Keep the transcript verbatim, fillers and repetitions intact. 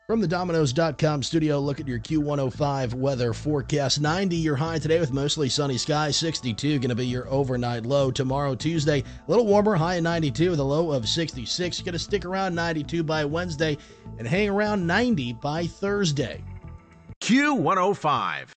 From the Domino's dot com studio, look at your Q one oh five weather forecast. ninety your high today with mostly sunny skies. sixty-two going to be your overnight low. Tomorrow, Tuesday, a little warmer, high of ninety-two with a low of sixty-six. Going to stick around ninety-two by Wednesday and hang around ninety by Thursday. Q one oh five.